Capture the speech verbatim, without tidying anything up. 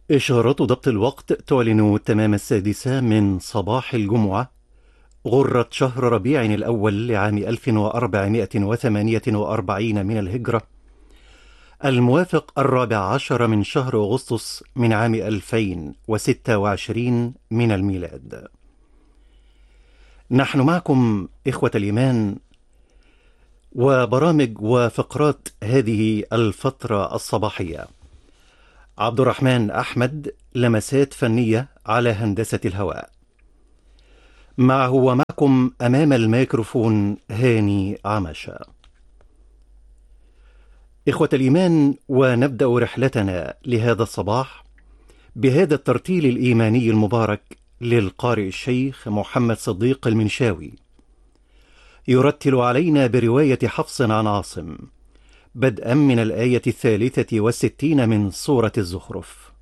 إشارات ضبط الوقت تعلن تمام السادسة من صباح الجمعة غرة شهر ربيع الأول لعام ألف وأربعمائة وثمانية وأربعين من الهجرة، الموافق الرابع عشر من شهر أغسطس من عام ألفين وستة وعشرين من الميلاد. نحن معكم إخوة الإيمان وبرامج وفقرات هذه الفترة الصباحية. عبد الرحمن أحمد لمسات فنية على هندسة الهواء، معه ومعكم أمام الميكروفون هاني عمشة. إخوة الإيمان، ونبدأ رحلتنا لهذا الصباح بهذا الترتيل الإيماني المبارك للقارئ الشيخ محمد صديق المنشاوي، يرتل علينا برواية حفص عن عاصم بدءا من الآية الثالثة والستين من سورة الزخرف.